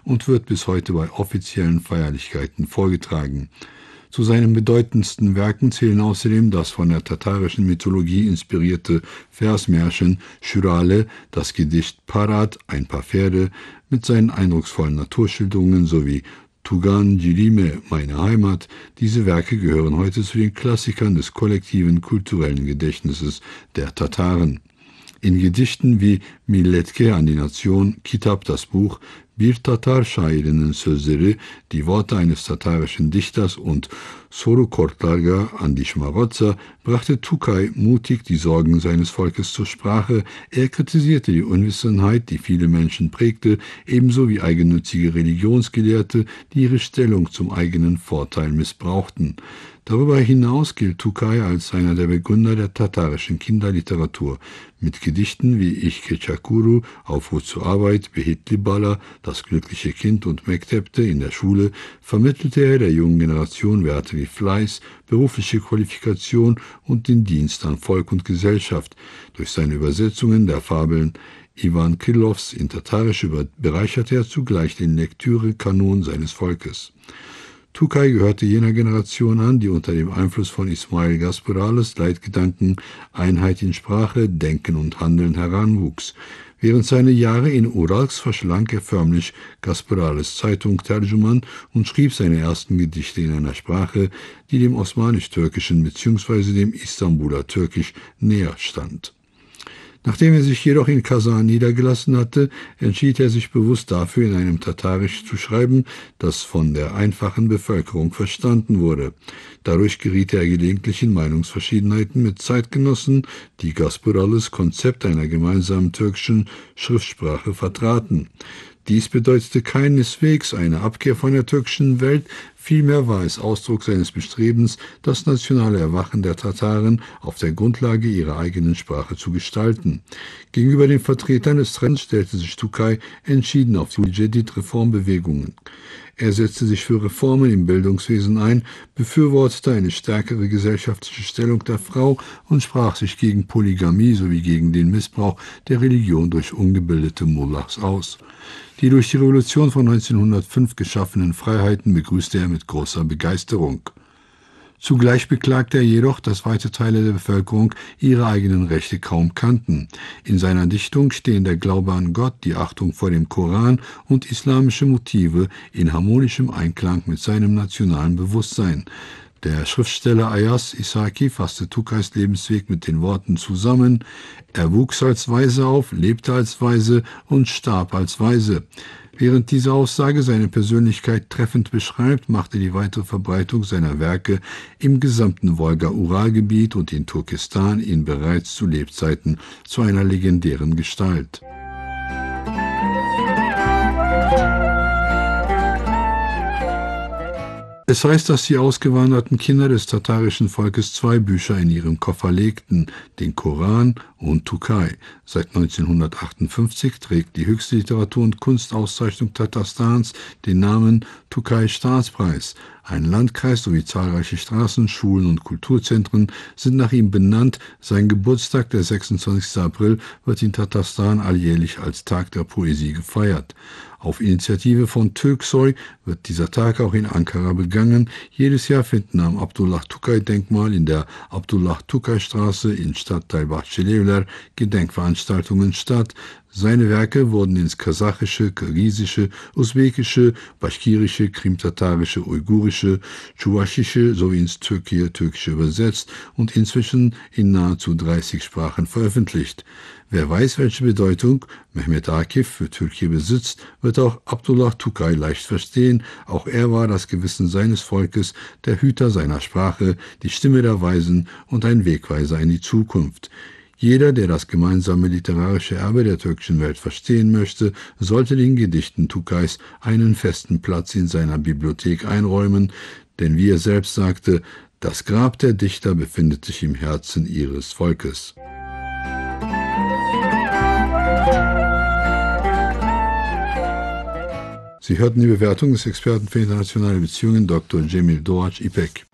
und wird bis heute bei offiziellen Feierlichkeiten vorgetragen. Zu seinen bedeutendsten Werken zählen außerdem das von der tatarischen Mythologie inspirierte Versmärchen Schürale, das Gedicht Parat, ein paar Pferde, mit seinen eindrucksvollen Naturschilderungen sowie Tugan Cilime, meine Heimat. Diese Werke gehören heute zu den Klassikern des kollektiven kulturellen Gedächtnisses der Tataren. In Gedichten wie Milletke an die Nation, Kitap das Buch, Bir Tatar Şairinin Sözleri, die Worte eines tatarischen Dichters und Soru Kortlarga an die Schmarotzer brachte Tokay mutig die Sorgen seines Volkes zur Sprache. Er kritisierte die Unwissenheit, die viele Menschen prägte, ebenso wie eigennützige Religionsgelehrte, die ihre Stellung zum eigenen Vorteil missbrauchten. Darüber hinaus gilt Tokay als einer der Begründer der tatarischen Kinderliteratur. Mit Gedichten wie Ich Keçakuru, Aufruf zur Arbeit, Behitli Bala, Das glückliche Kind und Mektepte in der Schule vermittelte er der jungen Generation Werte wie Fleiß, berufliche Qualifikation und den Dienst an Volk und Gesellschaft. Durch seine Übersetzungen der Fabeln Ivan Kryllovs in Tatarisch bereicherte er zugleich den Lektürekanon seines Volkes. Tokay gehörte jener Generation an, die unter dem Einfluss von Ismail Gasparales Leitgedanken Einheit in Sprache, Denken und Handeln heranwuchs. Während seiner Jahre in Urals verschlang er förmlich Gasparales Zeitung Tercüman und schrieb seine ersten Gedichte in einer Sprache, die dem osmanisch-türkischen bzw. dem Istanbuler Türkisch näher stand. Nachdem er sich jedoch in Kasan niedergelassen hatte, entschied er sich bewusst dafür, in einem Tatarisch zu schreiben, das von der einfachen Bevölkerung verstanden wurde. Dadurch geriet er gelegentlich in Meinungsverschiedenheiten mit Zeitgenossen, die Gasparales Konzept einer gemeinsamen türkischen Schriftsprache vertraten. Dies bedeutete keineswegs eine Abkehr von der türkischen Welt, vielmehr war es Ausdruck seines Bestrebens, das nationale Erwachen der Tataren auf der Grundlage ihrer eigenen Sprache zu gestalten. Gegenüber den Vertretern des Trends stellte sich Tokay entschieden auf die Jedid-Reformbewegungen. Er setzte sich für Reformen im Bildungswesen ein, befürwortete eine stärkere gesellschaftliche Stellung der Frau und sprach sich gegen Polygamie sowie gegen den Missbrauch der Religion durch ungebildete Mullahs aus. Die durch die Revolution von 1905 geschaffenen Freiheiten begrüßte er mit großer Begeisterung. Zugleich beklagte er jedoch, dass weite Teile der Bevölkerung ihre eigenen Rechte kaum kannten. In seiner Dichtung stehen der Glaube an Gott, die Achtung vor dem Koran und islamische Motive in harmonischem Einklang mit seinem nationalen Bewusstsein. Der Schriftsteller Ayas Isaki fasste Tokays Lebensweg mit den Worten zusammen: Er wuchs als Weise auf, lebte als Weise und starb als Weise. Während diese Aussage seine Persönlichkeit treffend beschreibt, machte die weitere Verbreitung seiner Werke im gesamten Wolga-Ural-Gebiet und in Turkestan ihn bereits zu Lebzeiten zu einer legendären Gestalt. Es heißt, dass die ausgewanderten Kinder des tatarischen Volkes zwei Bücher in ihrem Koffer legten, den Koran und Tokay. Seit 1958 trägt die höchste Literatur- und Kunstauszeichnung Tatarstans den Namen Tokay-Staatspreis. Ein Landkreis sowie zahlreiche Straßen, Schulen und Kulturzentren sind nach ihm benannt. Sein Geburtstag, der 26. April, wird in Tatarstan alljährlich als Tag der Poesie gefeiert. Auf Initiative von Türksoy wird dieser Tag auch in Ankara begangen. Jedes Jahr finden am Abdullah-Tokay-Denkmal in der Abdullah-Tokay-Straße in Stadtteil Bahçelievler Gedenkveranstaltungen statt. Seine Werke wurden ins Kasachische, Kirgisische, Usbekische, Baschkirische, Krimtatarische, Uigurische, Tschuwaschische sowie ins Türkische übersetzt und inzwischen in nahezu 30 Sprachen veröffentlicht. Wer weiß, welche Bedeutung Mehmet Akif für Türkei besitzt, wird auch Abdullah Tokay leicht verstehen. Auch er war das Gewissen seines Volkes, der Hüter seiner Sprache, die Stimme der Weisen und ein Wegweiser in die Zukunft. Jeder, der das gemeinsame literarische Erbe der türkischen Welt verstehen möchte, sollte den Gedichten Tokays einen festen Platz in seiner Bibliothek einräumen, denn wie er selbst sagte, das Grab der Dichter befindet sich im Herzen ihres Volkes. Sie hörten die Bewertung des Experten für internationale Beziehungen Dr. Cemil Doğaç İpek.